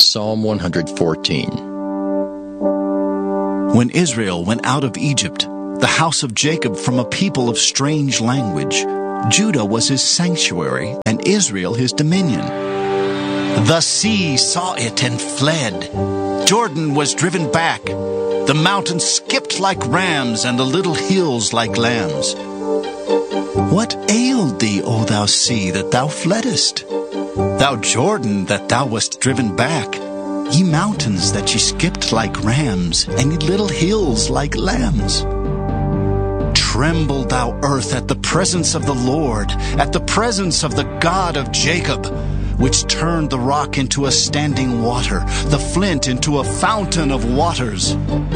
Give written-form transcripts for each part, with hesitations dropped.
Psalm 114. When Israel went out of Egypt, the house of Jacob from a people of strange language, Judah was his sanctuary, and Israel his dominion. The sea saw it and fled. Jordan was driven back. The mountains skipped like rams, and the little hills like lambs. What ailed thee, O thou sea, that thou fleddest? Thou Jordan, that thou wast driven back? Ye mountains, that ye skipped like rams, and ye little hills like lambs. Tremble, thou earth, at the presence of the Lord, at the presence of the God of Jacob, which turned the rock into a standing water, the flint into a fountain of waters.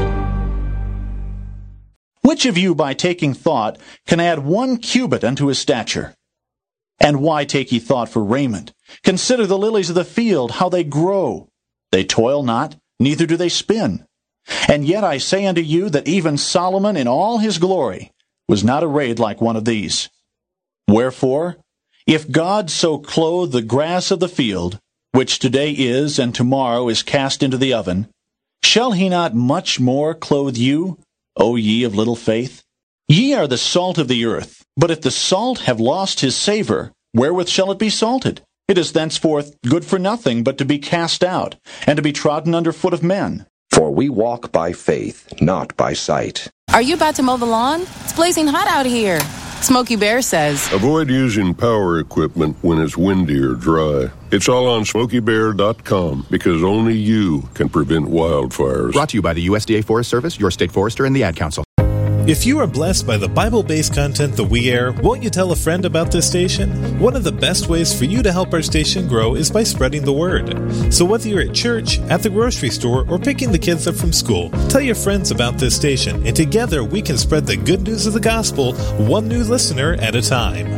Which of you, by taking thought, can add 1 cubit unto his stature? And why take ye thought for raiment? Consider the lilies of the field, how they grow. They toil not, neither do they spin. And yet I say unto you that even Solomon in all his glory was not arrayed like one of these. Wherefore, if God so clothe the grass of the field, which today is and tomorrow is cast into the oven, shall he not much more clothe you, O ye of little faith? Ye are the salt of the earth. But if the salt have lost his savor, wherewith shall it be salted? It is thenceforth good for nothing but to be cast out, and to be trodden under foot of men. For we walk by faith, not by sight. Are you about to mow the lawn? It's blazing hot out here. Smokey Bear says, avoid using power equipment when it's windy or dry. It's all on SmokeyBear.com because only you can prevent wildfires. Brought to you by the USDA Forest Service, your state forester, and the Ad Council. If you are blessed by the Bible-based content that we air, won't you tell a friend about this station? One of the best ways for you to help our station grow is by spreading the word. So whether you're at church, at the grocery store, or picking the kids up from school, tell your friends about this station, and together we can spread the good news of the gospel, one new listener at a time.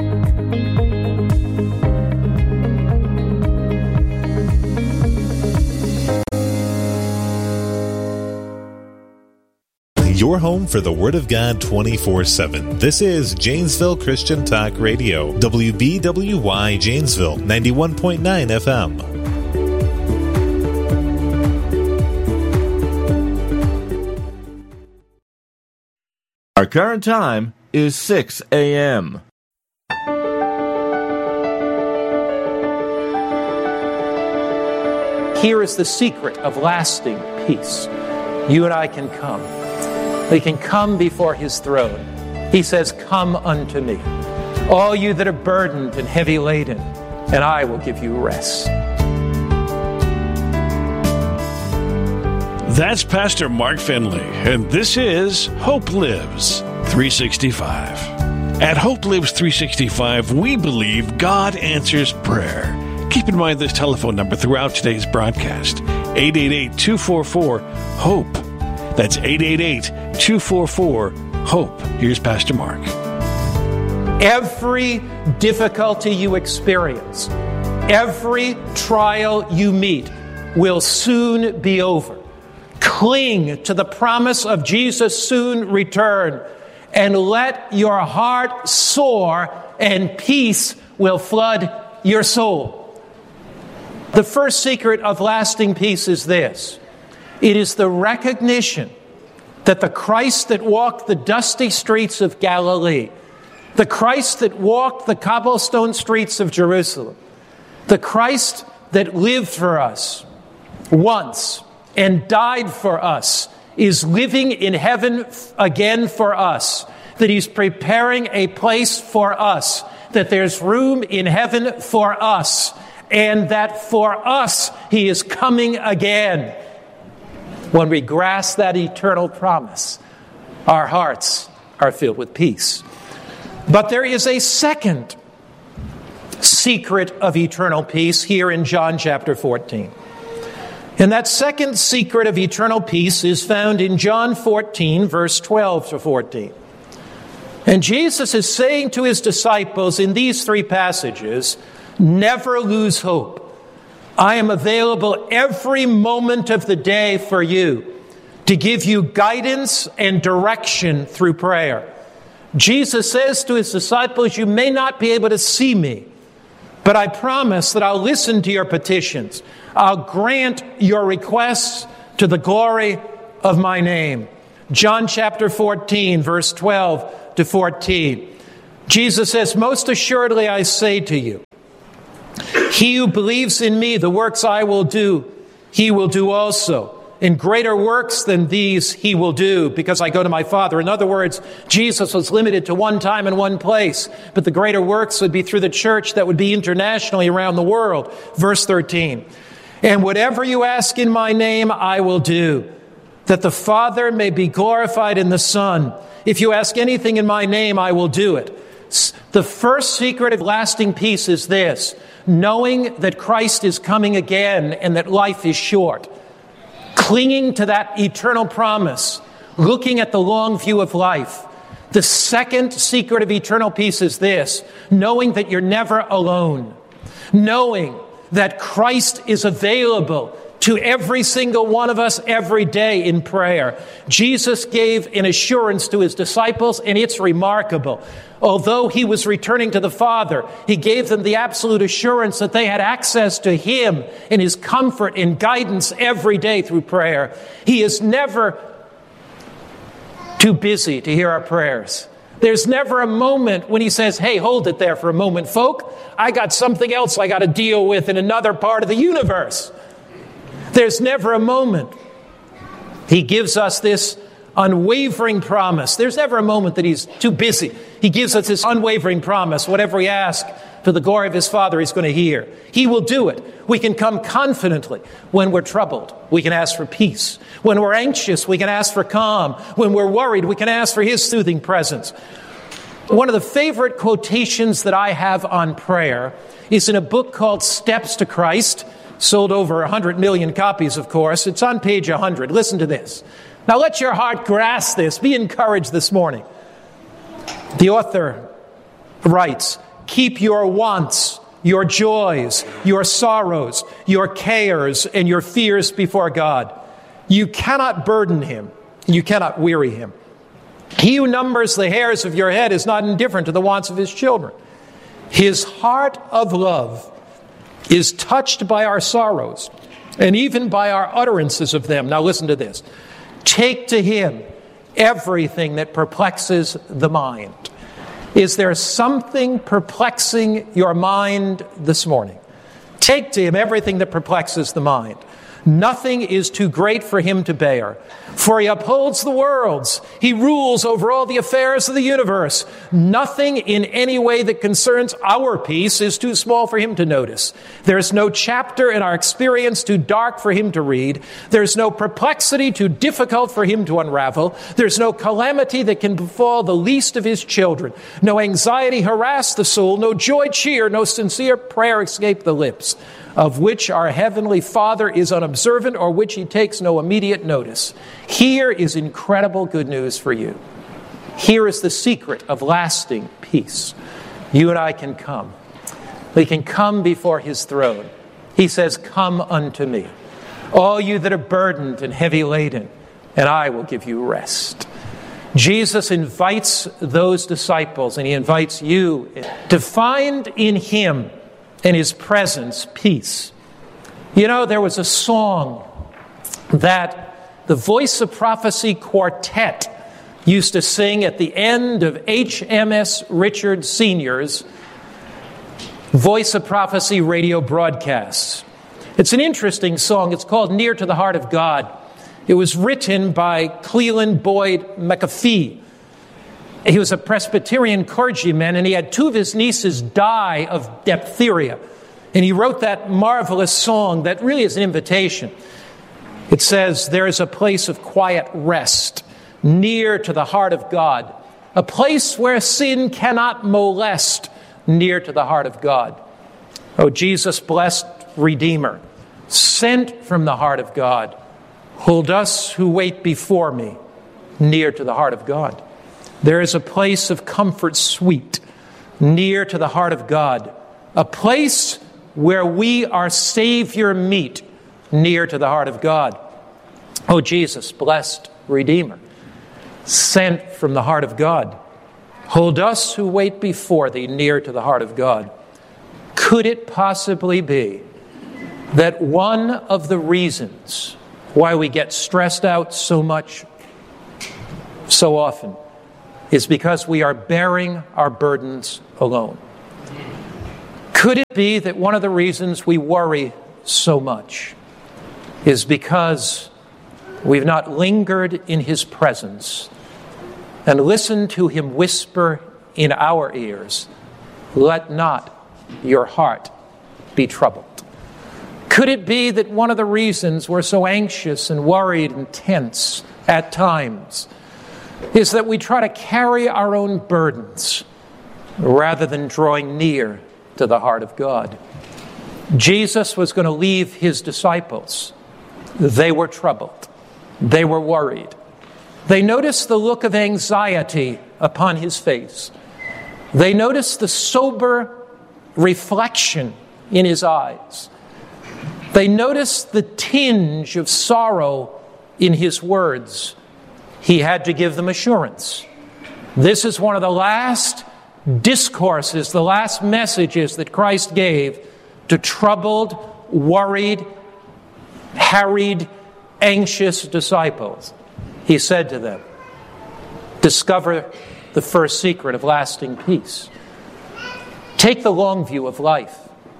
Your home for the Word of God 24/7. This is Janesville Christian Talk Radio, WBWY Janesville, 91.9 FM. Our current time is 6 a.m. Here is the secret of lasting peace. You and I can come. We can come before His throne. He says, come unto me, all you that are burdened and heavy laden, and I will give you rest. That's Pastor Mark Finley, and this is Hope Lives 365. At Hope Lives 365, we believe God answers prayer. Keep in mind this telephone number throughout today's broadcast, 888-244-HOPE. That's 888-244-HOPE. Here's Pastor Mark. Every difficulty you experience, every trial you meet will soon be over. Cling to the promise of Jesus' soon return, and let your heart soar, and peace will flood your soul. The first secret of lasting peace is this. It is the recognition that the Christ that walked the dusty streets of Galilee, the Christ that walked the cobblestone streets of Jerusalem, the Christ that lived for us once and died for us, is living in heaven again for us, that He's preparing a place for us, that there's room in heaven for us, and that for us He is coming again. When we grasp that eternal promise, our hearts are filled with peace. But there is a second secret of eternal peace here in John chapter 14. And that second secret of eternal peace is found in John 14, verse 12 to 14. And Jesus is saying to His disciples in these three passages, never lose hope. I am available every moment of the day for you to give you guidance and direction through prayer. Jesus says to His disciples, you may not be able to see me, But I promise that I'll listen to your petitions. I'll grant your requests to the glory of my name. John chapter 14, verse 12 to 14. Jesus says, most assuredly I say to you, he who believes in me, the works I will do, he will do also. And greater works than these he will do, because I go to my Father. In other words, Jesus was limited to one time and one place, but the greater works would be through the church that would be internationally around the world. Verse 13, and whatever you ask in my name, I will do, that the Father may be glorified in the Son. If you ask anything in my name, I will do it. The first secret of lasting peace is this: knowing that Christ is coming again and that life is short. Clinging to that eternal promise, looking at the long view of life. The second secret of eternal peace is this: knowing that you're never alone. Knowing that Christ is available to every single one of us every day in prayer. Jesus gave an assurance to his disciples, and it's remarkable. Although he was returning to the Father, he gave them the absolute assurance that they had access to him and his comfort and guidance every day through prayer. He is never too busy to hear our prayers. There's never a moment when he says, hey, hold it there for a moment, folk. I got something else I got to deal with in another part of the universe. There's never a moment. He gives us this unwavering promise. There's never a moment that he's too busy. He gives us this unwavering promise. Whatever we ask for the glory of his Father, he's going to hear. He will do it. We can come confidently when we're troubled. We can ask for peace. When we're anxious, we can ask for calm. When we're worried, we can ask for his soothing presence. One of the favorite quotations that I have on prayer is in a book called Steps to Christ. Sold over 100 million copies, of course. It's on page 100. Listen to this. Now let your heart grasp this. Be encouraged this morning. The author writes, keep your wants, your joys, your sorrows, your cares, and your fears before God. You cannot burden him. You cannot weary him. He who numbers the hairs of your head is not indifferent to the wants of his children. His heart of love is touched by our sorrows and even by our utterances of them. Now listen to this. Take to him everything that perplexes the mind. Is there something perplexing your mind this morning? Take to him everything that perplexes the mind. Nothing is too great for him to bear. For he upholds the worlds. He rules over all the affairs of the universe. Nothing in any way that concerns our peace is too small for him to notice. There's no chapter in our experience too dark for him to read. There's no perplexity too difficult for him to unravel. There's no calamity that can befall the least of his children. No anxiety harass the soul. No joy cheer. No sincere prayer escape the lips, of which our heavenly Father is unobservant or which he takes no immediate notice. Here is incredible good news for you. Here is the secret of lasting peace. You and I can come. We can come before his throne. He says, come unto me, all you that are burdened and heavy laden, and I will give you rest. Jesus invites those disciples, and he invites you to find in him and his presence peace. You know, there was a song that the Voice of Prophecy Quartet used to sing at the end of HMS Richard Sr.'s Voice of Prophecy radio broadcasts. It's an interesting song. It's called Near to the Heart of God. It was written by Cleland Boyd McAfee. He was a Presbyterian clergyman, and he had two of his nieces die of diphtheria. And he wrote that marvelous song that really is an invitation. It says, there is a place of quiet rest near to the heart of God, a place where sin cannot molest, near to the heart of God. Oh, Jesus, blessed Redeemer, sent from the heart of God, hold us who wait before me near to the heart of God. There is a place of comfort sweet, near to the heart of God, a place where we our Savior meet, near to the heart of God. Oh, Jesus, blessed Redeemer, sent from the heart of God, hold us who wait before thee near to the heart of God. Could it possibly be that one of the reasons why we get stressed out so much, so often, is because we are bearing our burdens alone? Could it be that one of the reasons we worry so much is because we've not lingered in His presence and listened to Him whisper in our ears, "Let not your heart be troubled"? Could it be that one of the reasons we're so anxious and worried and tense at times is that we try to carry our own burdens rather than drawing near to the heart of God? Jesus was going to leave His disciples. They were troubled. They were worried. They noticed the look of anxiety upon His face. They noticed the sober reflection in His eyes. They noticed the tinge of sorrow in His words. He had to give them assurance. This is one of the last discourses, the last messages that Christ gave to troubled, worried, harried, anxious disciples. He said to them, discover the first secret of lasting peace. Take the long view of life.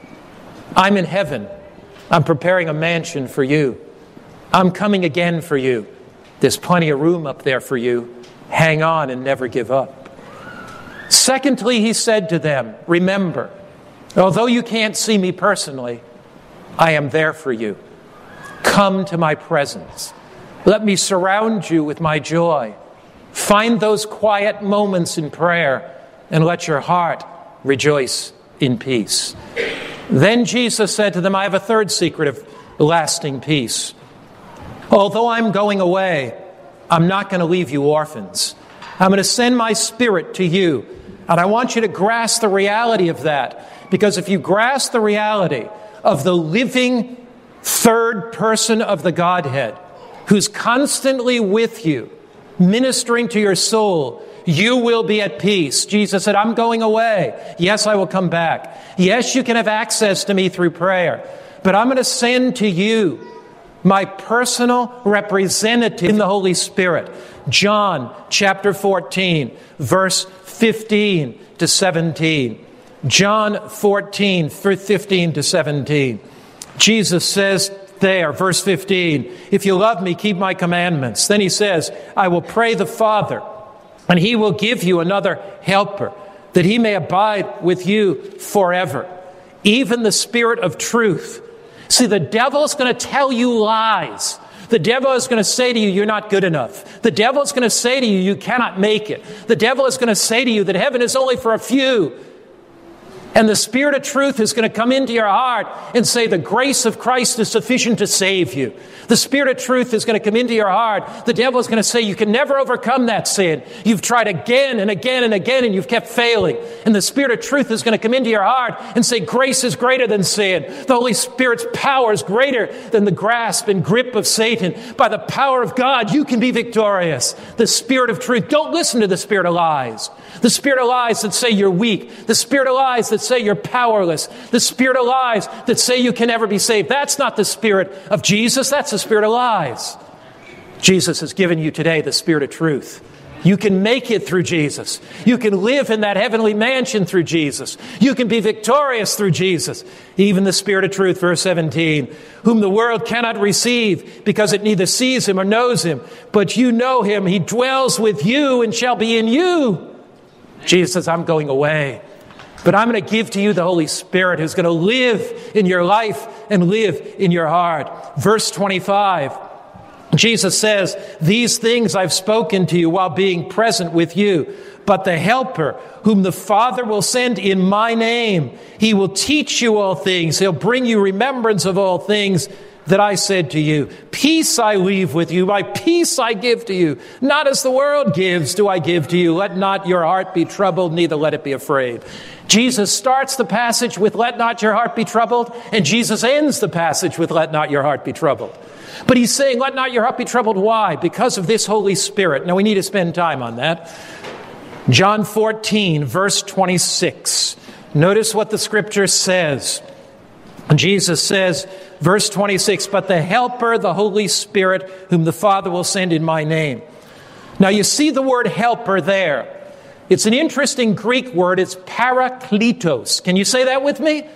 I'm in heaven. I'm preparing a mansion for you. I'm coming again for you. There's plenty of room up there for you. Hang on and never give up. Secondly, He said to them, remember, although you can't see me personally, I am there for you. Come to my presence. Let me surround you with my joy. Find those quiet moments in prayer and let your heart rejoice in peace. Then Jesus said to them, I have a third secret of lasting peace. Although I'm going away, I'm not going to leave you orphans. I'm going to send my Spirit to you. And I want you to grasp the reality of that. Because if you grasp the reality of the living third person of the Godhead, who's constantly with you, ministering to your soul, you will be at peace. Jesus said, I'm going away. Yes, I will come back. Yes, you can have access to me through prayer. But I'm going to send to you my personal representative in the Holy Spirit. John chapter 14, verse 15 to 17. John 14, 15 to 17. Jesus says there, verse 15, if you love me, keep my commandments. Then He says, I will pray the Father, and He will give you another helper, that He may abide with you forever, even the Spirit of truth. See, the devil is going to tell you lies. The devil is going to say to you, you're not good enough. The devil is going to say to you, you cannot make it. The devil is going to say to you that heaven is only for a few. And the Spirit of truth is going to come into your heart and say the grace of Christ is sufficient to save you. The Spirit of truth is going to come into your heart. The devil is going to say you can never overcome that sin. You've tried again and again and again and you've kept failing. And the Spirit of truth is going to come into your heart and say grace is greater than sin. The Holy Spirit's power is greater than the grasp and grip of Satan. By the power of God, you can be victorious. The Spirit of truth. Don't listen to the spirit of lies. The spirit of lies that say you're weak. The spirit of lies that say you're powerless. The spirit of lies that say you can never be saved. That's not the Spirit of Jesus. That's the spirit of lies. Jesus has given you today the Spirit of truth. You can make it through Jesus. You can live in that heavenly mansion through Jesus. You can be victorious through Jesus. Even the Spirit of truth, verse 17, whom the world cannot receive because it neither sees Him or knows Him. But you know Him. He dwells with you and shall be in you. Jesus says, I'm going away. But I'm going to give to you the Holy Spirit who's going to live in your life and live in your heart. Verse 25, Jesus says, these things I've spoken to you while being present with you. But the Helper, whom the Father will send in my name, He will teach you all things. He'll bring you remembrance of all things that I said to you. Peace I leave with you, my peace I give to you. Not as the world gives do I give to you. Let not your heart be troubled, neither let it be afraid. Jesus starts the passage with let not your heart be troubled, and Jesus ends the passage with let not your heart be troubled. But He's saying let not your heart be troubled. Why? Because of this Holy Spirit. Now we need to spend time on that. John 14, verse 26. Notice what the Scripture says. Jesus says, verse 26, but the Helper, the Holy Spirit, whom the Father will send in my name. Now you see the word helper there. It's an interesting Greek word. It's parakletos. Can you say that with me?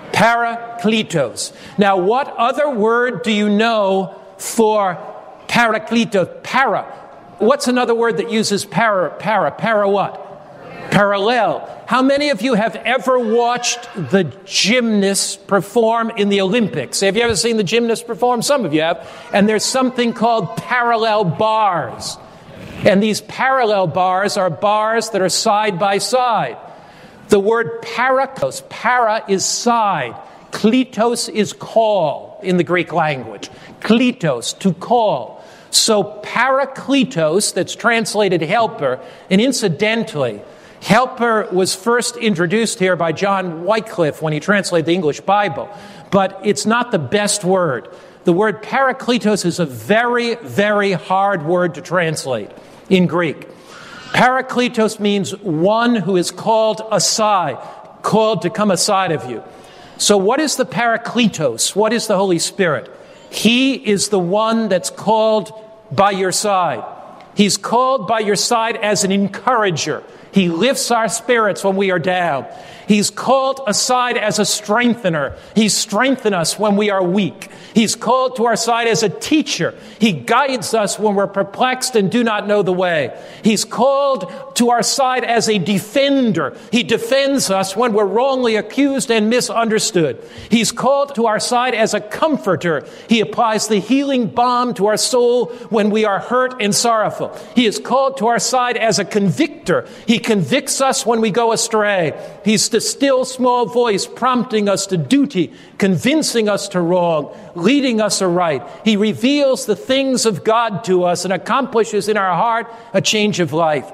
Parakletos. Now what other word do you know for parakletos? Para. What's another word that uses para? Para what? Parallel. How many of you have ever watched the gymnasts perform in the Olympics? Have you ever seen the gymnasts perform? Some of you have. And there's something called parallel bars. And these parallel bars are bars that are side by side. The word parakletos, para is side. Kletos is call in the Greek language. Kletos, to call. So parakletos, that's translated helper, and incidentally, helper was first introduced here by John Wycliffe when he translated the English Bible, but it's not the best word. The word parakletos is a very, very hard word to translate in Greek. Parakletos means one who is called aside, called to come aside of you. So what is the Parakletos? What is the Holy Spirit? He is the one that's called by your side. He's called by your side as an encourager. He lifts our spirits when we are down. He's called aside as a strengthener. He strengthens us when we are weak. He's called to our side as a teacher. He guides us when we're perplexed and do not know the way. He's called to our side as a defender. He defends us when we're wrongly accused and misunderstood. He's called to our side as a comforter. He applies the healing balm to our soul when we are hurt and sorrowful. He is called to our side as a convictor. He convicts us when we go astray. He's the still small voice prompting us to duty, convincing us to wrong, leading us aright. He reveals the things of God to us and accomplishes in our heart a change of life.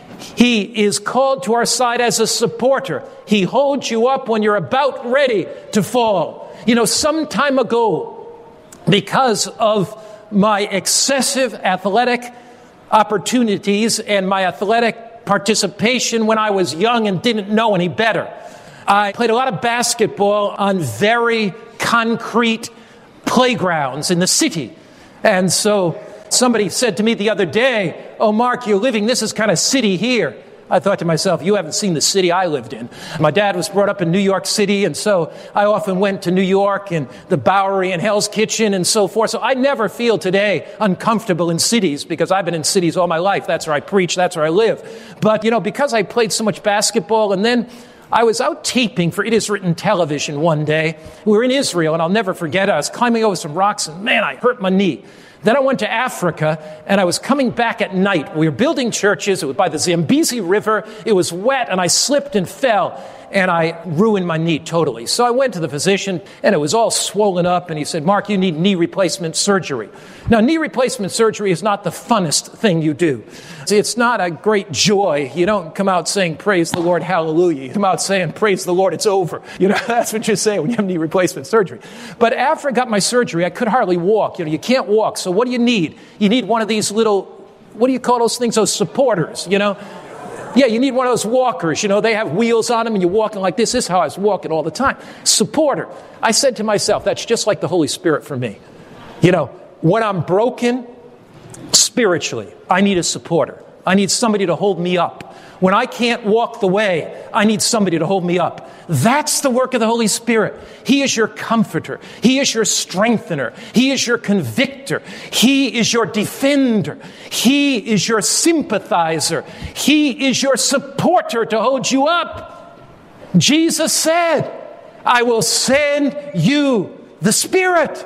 He is called to our side as a supporter. He holds you up when you're about ready to fall. You know, some time ago, because of my excessive athletic opportunities and my athletic participation when I was young and didn't know any better, I played a lot of basketball on very concrete playgrounds in the city. And so somebody said to me the other day, "Oh, Mark, you're living, this is kind of city here." I thought to myself, you haven't seen the city I lived in. My dad was brought up in New York City, and so I often went to New York and the Bowery and Hell's Kitchen and so forth. So I never feel today uncomfortable in cities because I've been in cities all my life. That's where I preach, that's where I live. But, you know, because I played so much basketball, and then I was out taping for It Is Written television one day. We were in Israel, and I'll never forget it. I was climbing over some rocks, and man, I hurt my knee. Then I went to Africa, and I was coming back at night. We were building churches. It was by the Zambezi River. It was wet, and I slipped and fell, and I ruined my knee totally. So I went to the physician, and it was all swollen up, and he said, "Mark, you need knee replacement surgery." Now, knee replacement surgery is not the funnest thing you do. See, it's not a great joy. You don't come out saying, "Praise the Lord, hallelujah." You come out saying, "Praise the Lord, it's over." You know, that's what you say when you have knee replacement surgery. But after I got my surgery, I could hardly walk. You know, you can't walk. So what do you need? You need one of these little, what do you call those things? Those supporters, you know? Yeah, you need one of those walkers. You know, they have wheels on them and you're walking like this. This is how I was walking all the time. Supporter. I said to myself, that's just like the Holy Spirit for me. You know, when I'm broken spiritually, I need a supporter. I need somebody to hold me up. When I can't walk the way, I need somebody to hold me up. That's the work of the Holy Spirit. He is your comforter. He is your strengthener. He is your convictor. He is your defender. He is your sympathizer. He is your supporter to hold you up. Jesus said, "I will send you the Spirit."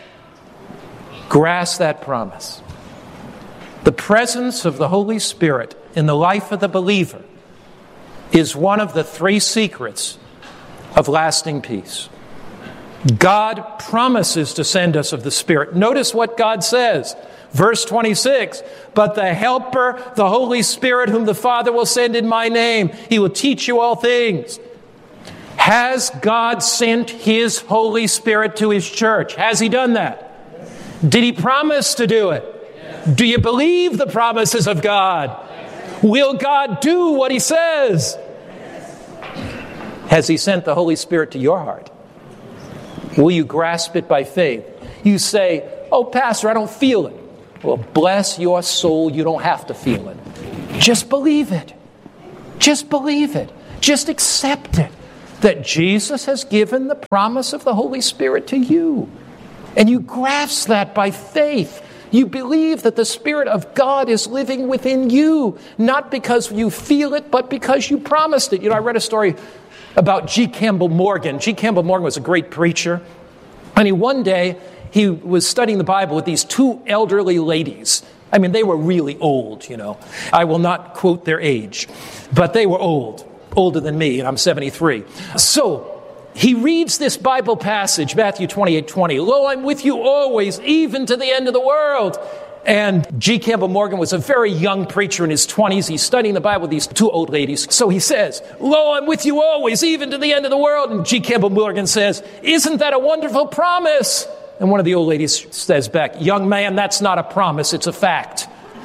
Grasp that promise. The presence of the Holy Spirit in the life of the believer is one of the three secrets of lasting peace. God promises to send us of the Spirit. Notice what God says. Verse 26, "But the Helper, the Holy Spirit, whom the Father will send in my name, He will teach you all things." Has God sent His Holy Spirit to His church? Has He done that? Did He promise to do it? Do you believe the promises of God? Will God do what He says? Has He sent the Holy Spirit to your heart? Will you grasp it by faith? You say, "Oh, Pastor, I don't feel it." Well, bless your soul, you don't have to feel it. Just believe it. Just believe it. Just accept it. That Jesus has given the promise of the Holy Spirit to you. And you grasp that by faith. You believe that the Spirit of God is living within you, not because you feel it, but because you promised it. You know, I read a story about G. Campbell Morgan. G. Campbell Morgan was a great preacher. And one day, he was studying the Bible with these two elderly ladies. I mean, they were really old, you know. I will not quote their age, but they were old, older than me, and I'm 73. So, he reads this Bible passage, Matthew 28:20. "Lo, I'm with you always, even to the end of the world." And G. Campbell Morgan was a very young preacher in his 20s. He's studying the Bible with these two old ladies. So he says, "Lo, I'm with you always, even to the end of the world." And G. Campbell Morgan says, "Isn't that a wonderful promise?" And one of the old ladies says back, "Young man, that's not a promise, it's a fact."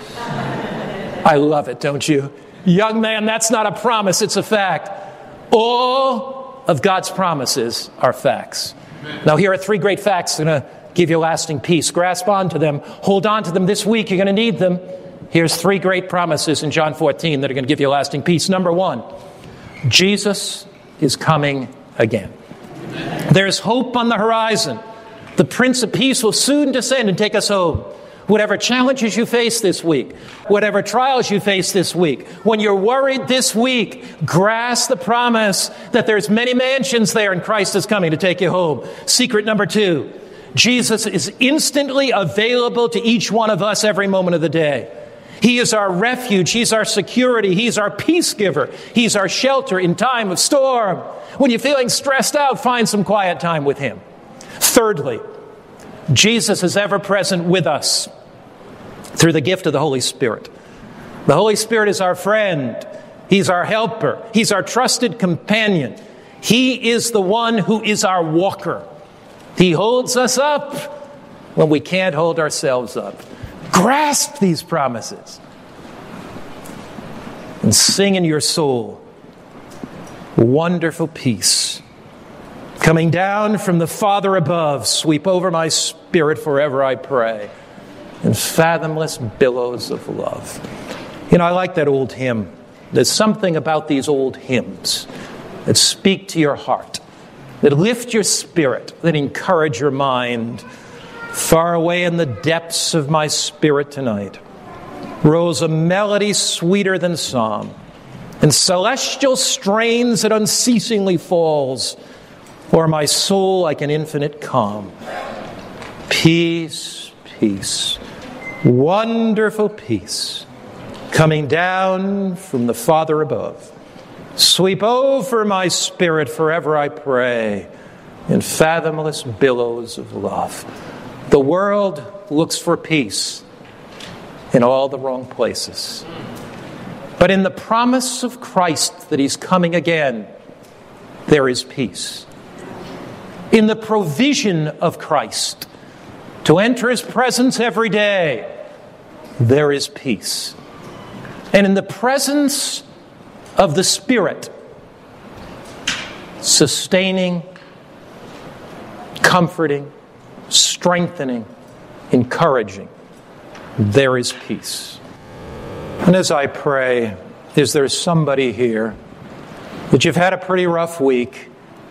I love it, don't you? Young man, that's not a promise, it's a fact. All of God's promises are facts. Now, here are three great facts that are going to give you lasting peace. Grasp onto them. Hold on to them this week. You're going to need them. Here's three great promises in John 14 that are going to give you lasting peace. Number one, Jesus is coming again. There's hope on the horizon. The Prince of Peace will soon descend and take us home. Whatever challenges you face this week, whatever trials you face this week, when you're worried this week, grasp the promise that there's many mansions there and Christ is coming to take you home. Secret number two, Jesus is instantly available to each one of us every moment of the day. He is our refuge. He's our security. He's our peace giver. He's our shelter in time of storm. When you're feeling stressed out, find some quiet time with Him. Thirdly, Jesus is ever present with us through the gift of the Holy Spirit. The Holy Spirit is our friend. He's our helper. He's our trusted companion. He is the one who is our walker. He holds us up when we can't hold ourselves up. Grasp these promises and sing in your soul, "Wonderful peace, coming down from the Father above, sweep over my spirit forever, I pray, in fathomless billows of love." You know, I like that old hymn. There's something about these old hymns that speak to your heart, that lift your spirit, that encourage your mind. Far away in the depths of my spirit tonight rose a melody sweeter than psalm, and celestial strains that unceasingly falls o'er my soul like an infinite calm. Peace, peace, wonderful peace, coming down from the Father above. Sweep over my spirit forever, I pray, in fathomless billows of love. The world looks for peace in all the wrong places. But in the promise of Christ that He's coming again, there is peace. In the provision of Christ to enter His presence every day, there is peace. And in the presence of the Spirit, sustaining, comforting, strengthening, encouraging, there is peace. And as I pray, is there somebody here that you've had a pretty rough week?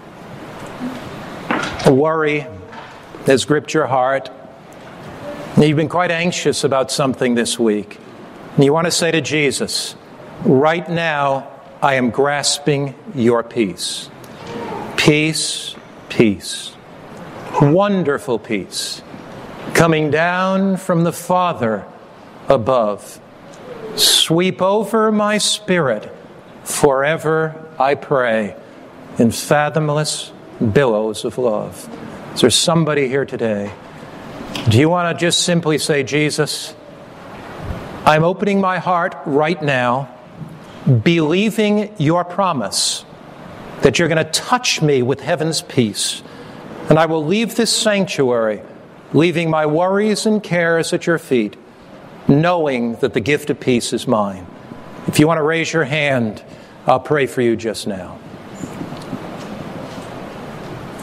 A worry has gripped your heart. And you've been quite anxious about something this week. And you want to say to Jesus, right now, I am grasping your peace. Peace, peace. Wonderful peace. Coming down from the Father above. Sweep over my spirit forever, I pray, in fathomless billows of love. Is there somebody here today? Do you want to just simply say, Jesus, I'm opening my heart right now, believing your promise that you're going to touch me with heaven's peace, and I will leave this sanctuary, leaving my worries and cares at your feet, knowing that the gift of peace is mine. If you want to raise your hand, I'll pray for you just now.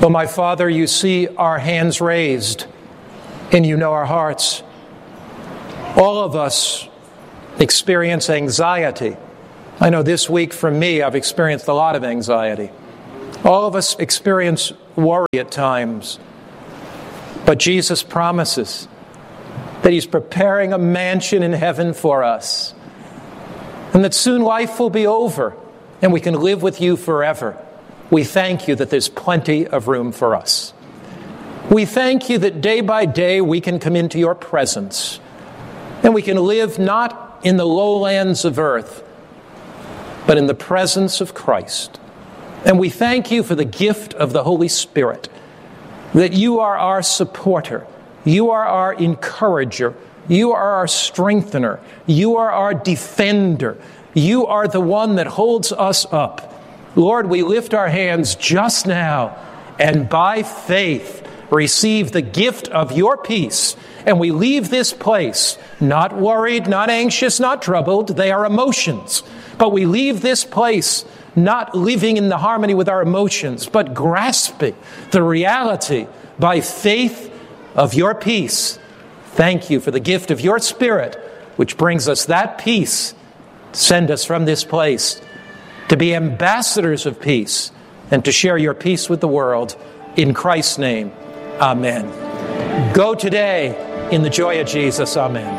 Oh, my Father, you see our hands raised, and you know our hearts. All of us experience anxiety. I know this week for me, I've experienced a lot of anxiety. All of us experience worry at times. But Jesus promises that He's preparing a mansion in heaven for us, and that soon life will be over and we can live with you forever. We thank you that there's plenty of room for us. We thank you that day by day we can come into your presence and we can live not in the lowlands of earth, but in the presence of Christ. And we thank you for the gift of the Holy Spirit, that you are our supporter, you are our encourager, you are our strengthener, you are our defender, you are the one that holds us up. Lord, we lift our hands just now and by faith receive the gift of your peace. And we leave this place not worried, not anxious, not troubled. They are emotions. But we leave this place not living in the harmony with our emotions, but grasping the reality by faith of your peace. Thank you for the gift of your Spirit, which brings us that peace. Send us from this place to be ambassadors of peace and to share your peace with the world. In Christ's name, amen. Go today in the joy of Jesus. Amen.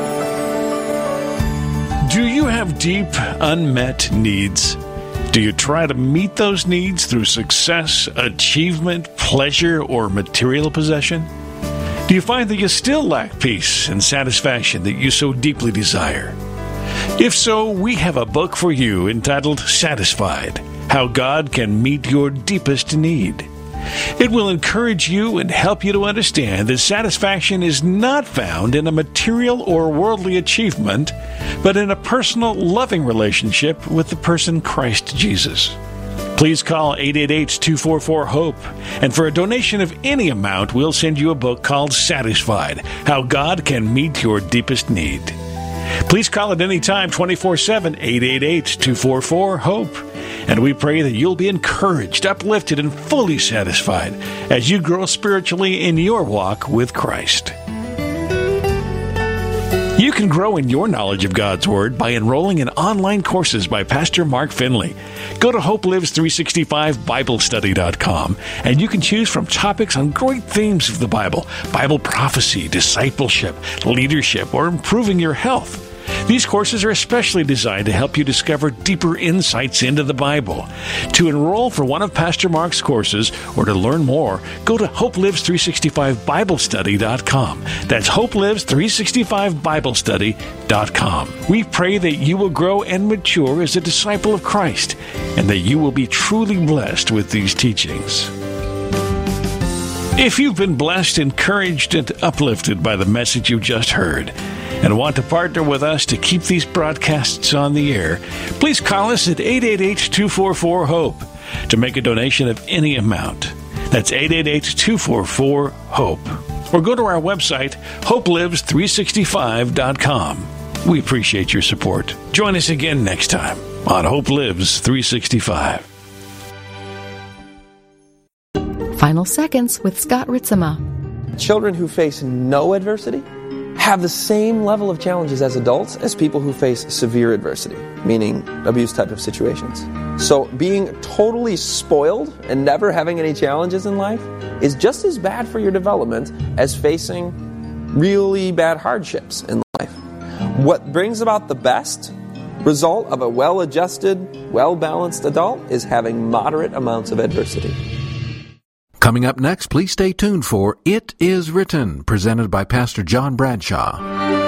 Do you have deep, unmet needs? Do you try to meet those needs through success, achievement, pleasure, or material possession? Do you find that you still lack peace and satisfaction that you so deeply desire? If so, we have a book for you entitled Satisfied: How God Can Meet Your Deepest Need. It will encourage you and help you to understand that satisfaction is not found in a material or worldly achievement, but in a personal, loving relationship with the person Christ Jesus. Please call 888-244-HOPE, and for a donation of any amount, we'll send you a book called Satisfied: How God Can Meet Your Deepest Need. Please call at any time, 24/7, 888-244-HOPE. And we pray that you'll be encouraged, uplifted, and fully satisfied as you grow spiritually in your walk with Christ. You can grow in your knowledge of God's Word by enrolling in online courses by Pastor Mark Finley. Go to HopeLives365BibleStudy.com, and you can choose from topics on great themes of the Bible: Bible prophecy, discipleship, leadership, or improving your health. These courses are especially designed to help you discover deeper insights into the Bible. To enroll for one of Pastor Mark's courses or to learn more, go to HopeLives365BibleStudy.com. That's HopeLives365BibleStudy.com. We pray that you will grow and mature as a disciple of Christ, and that you will be truly blessed with these teachings. If you've been blessed, encouraged, and uplifted by the message you just heard, and want to partner with us to keep these broadcasts on the air, please call us at 888-244-HOPE to make a donation of any amount. That's 888-244-HOPE. Or go to our website, HopeLives365.com. We appreciate your support. Join us again next time on Hope Lives 365. Final Seconds with Scott Ritzema. Children who face no adversity have the same level of challenges as adults as people who face severe adversity, meaning abuse type of situations. So being totally spoiled and never having any challenges in life is just as bad for your development as facing really bad hardships in life. What brings about the best result of a well-adjusted, well-balanced adult is having moderate amounts of adversity. Coming up next, please stay tuned for It Is Written, presented by Pastor John Bradshaw.